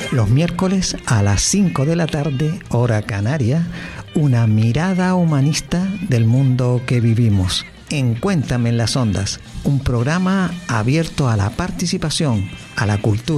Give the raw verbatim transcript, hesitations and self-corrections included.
Los miércoles a las cinco de la tarde, hora canaria, una mirada humanista del mundo que vivimos. En Cuéntame en las Ondas, un programa abierto a la participación, a la cultura